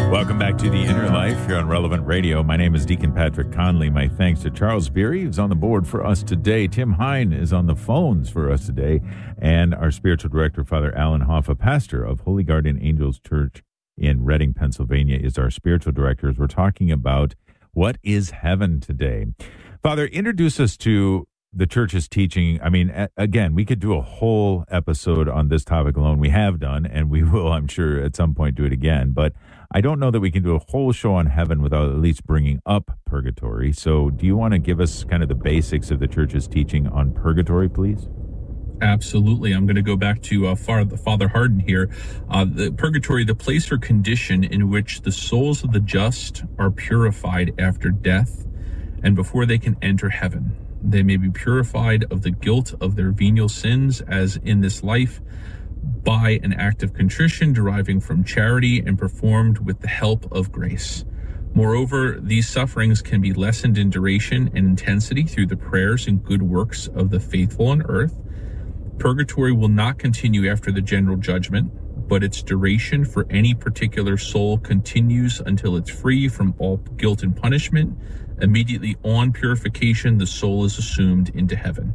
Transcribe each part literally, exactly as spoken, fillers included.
Welcome back to The Inner Life here on Relevant Radio. My name is Deacon Patrick Conley. My thanks to Charles Beery, who's on the board for us today. Tim Hine is on the phones for us today. And our spiritual director, Father Alan Hoffa, pastor of Holy Guardian Angels Church in Reading, Pennsylvania, is our spiritual director as we're talking about what is heaven today. Father, introduce us to the church's teaching. I mean, a- again, we could do a whole episode on this topic alone. We have done, and we will, I'm sure, at some point do it again. But I don't know that we can do a whole show on heaven without at least bringing up purgatory. So do you want to give us kind of the basics of the church's teaching on purgatory, please? Absolutely. I'm going to go back to uh, Father Hardon here. Uh, the purgatory, the place or condition in which the souls of the just are purified after death and before they can enter heaven. They may be purified of the guilt of their venial sins as in this life by an act of contrition deriving from charity and performed with the help of grace. Moreover, these sufferings can be lessened in duration and intensity through the prayers and good works of the faithful on earth. Purgatory will not continue after the general judgment, but its duration for any particular soul continues until it's free from all guilt and punishment. Immediately on purification, the soul is assumed into heaven.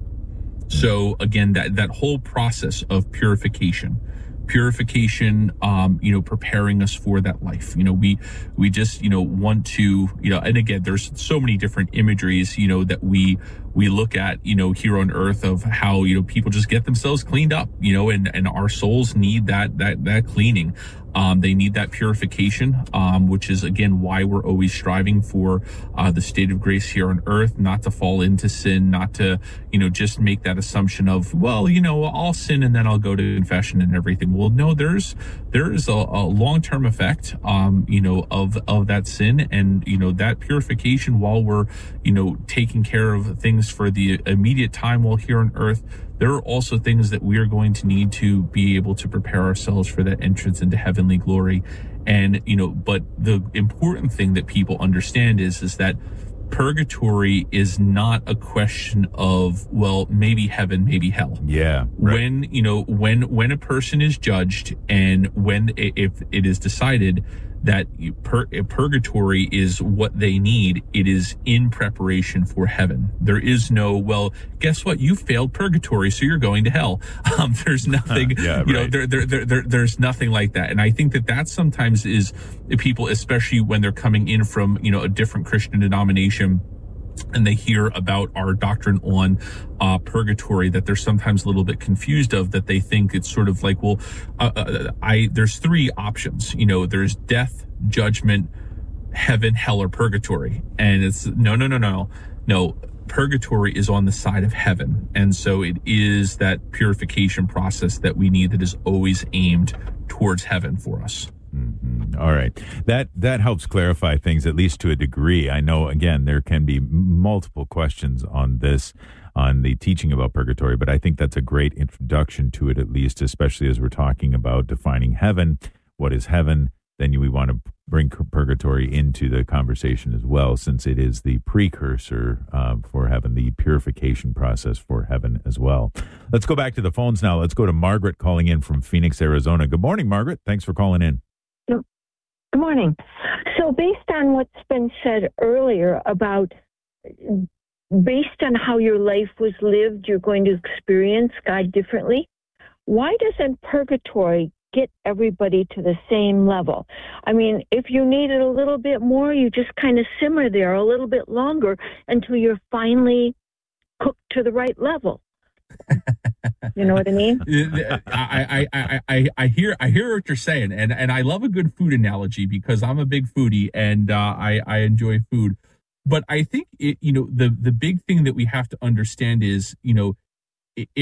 So again, that, that whole process of purification, purification, um, you know, preparing us for that life. You know, we, we just, you know, want to, you know, and again, there's so many different imageries, you know, that we, we look at, you know, here on earth of how, you know, people just get themselves cleaned up, you know, and, and our souls need that, that, that cleaning. Um, they need that purification, um, which is, again, why we're always striving for uh, the state of grace here on earth, not to fall into sin, not to, you know, just make that assumption of, well, you know, I'll sin and then I'll go to confession and everything. Well, no, there's there's a, a long-term effect, um, you know, of, of that sin. And, you know, that purification while we're, you know, taking care of things for the immediate time while here on earth, there are also things that we are going to need to be able to prepare ourselves for that entrance into heavenly glory. And, you know, but the important thing that people understand is, is that purgatory is not a question of, well, maybe heaven, maybe hell. Yeah. Right. When, you know, when, when a person is judged and when, if it is decided that pur- purgatory is what they need, it is in preparation for heaven. There is no, well, guess what? You failed purgatory, so you're going to hell. Um, there's nothing, yeah, you right. know, there, there, there, there, there's nothing like that. And I think that that sometimes is people, especially when they're coming in from, you know, a different Christian denomination, and they hear about our doctrine on uh, purgatory, that they're sometimes a little bit confused of, that they think it's sort of like, well, uh, uh, I there's three options. You know, there's death, judgment, heaven, hell, or purgatory. And it's no, no, no, no, no. Purgatory is on the side of heaven. And so it is that purification process that we need that is always aimed towards heaven for us. Mm-hmm. All right. That that helps clarify things, at least to a degree. I know, again, there can be multiple questions on this, on the teaching about purgatory, but I think that's a great introduction to it, at least, especially as we're talking about defining heaven. What is heaven? Then we want to bring purgatory into the conversation as well, since it is the precursor uh, for heaven, the purification process for heaven as well. Let's go back to the phones now. Let's go to Margaret calling in from Phoenix, Arizona. Good morning, Margaret. Thanks for calling in. Good morning. So based on what's been said earlier about, based on how your life was lived, you're going to experience God differently. Why doesn't purgatory get everybody to the same level? I mean, if you need it a little bit more, you just kind of simmer there a little bit longer until you're finally cooked to the right level. You know what I mean? I, I, I, I, I hear I hear what you're saying, and, and I love a good food analogy because I'm a big foodie and uh, I, I enjoy food. But I think it, you know, the the big thing that we have to understand is, you know, it,